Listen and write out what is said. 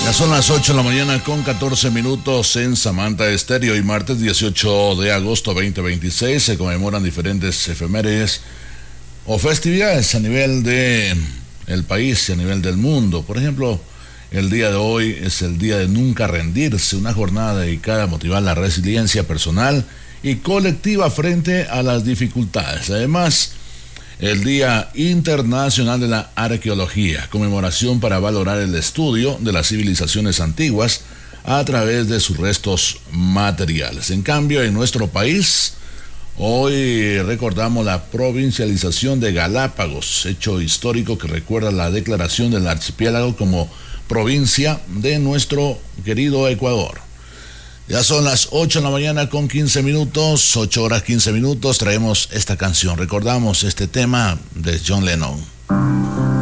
Ya son las 8 de la mañana con 14 minutos en Samantha Estéreo y martes 18 de agosto 2026 se conmemoran diferentes efemérides o festividades a nivel de el país y a nivel del mundo. Por ejemplo, el día de hoy es el día de nunca rendirse, una jornada dedicada a motivar la resiliencia personal y colectiva frente a las dificultades. Además, el Día Internacional de la Arqueología, conmemoración para valorar el estudio de las civilizaciones antiguas a través de sus restos materiales. En cambio, en nuestro país, hoy recordamos la provincialización de Galápagos, hecho histórico que recuerda la declaración del archipiélago como provincia de nuestro querido Ecuador. Ya son las 8 de la mañana con 15 minutos, 8 horas 15 minutos, traemos esta canción, recordamos este tema de John Lennon.